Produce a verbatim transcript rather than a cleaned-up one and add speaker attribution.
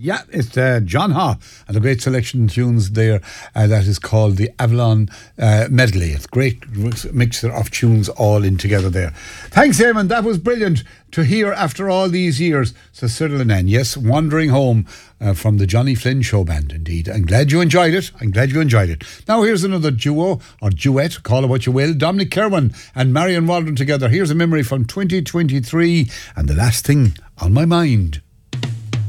Speaker 1: Yeah, it's uh, John Ha and a great selection of tunes there uh, that is called the Avalon uh, Medley. It's a great mixture of tunes all in together there. Thanks, Eamon. That was brilliant to hear after all these years. So Cyril and Ann, yes, wandering home uh, from the Johnny Flynn Show Band, indeed. I'm glad you enjoyed it. I'm glad you enjoyed it. Now here's another duo, or duet, call it what you will. Dominic Kerwin and Marion Waldron together. Here's a memory from twenty twenty-three and The Last Thing on My Mind.